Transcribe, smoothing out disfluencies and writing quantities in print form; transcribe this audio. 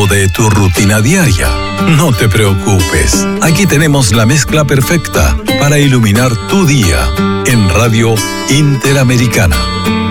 o de tu rutina diaria. No te preocupes, aquí tenemos la mezcla perfecta para iluminar tu día en Radio Interamericana.